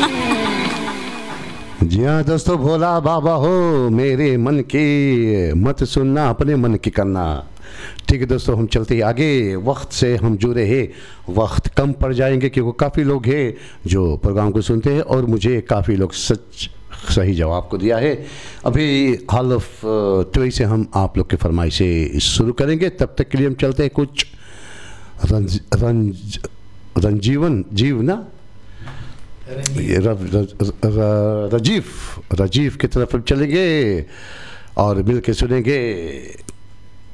जी हाँ दोस्तों, भोला बाबा हो मेरे मन की, मत सुनना अपने मन की करना। ठीक है दोस्तों, हम चलते हैं आगे। वक्त से हम जुड़े हैं, वक्त कम पड़ जाएंगे क्योंकि काफ़ी लोग हैं जो प्रोग्राम को सुनते हैं और मुझे काफ़ी लोग सही जवाब को दिया है। अभी हॉल ऑफ ट्वे से हम आप लोग के फरमाइश से शुरू करेंगे। तब तक के लिए हम चलते हैं कुछ रंजीवन जीव ना रजीफ की तरफ हम चलेंगे और मिल के सुनेंगे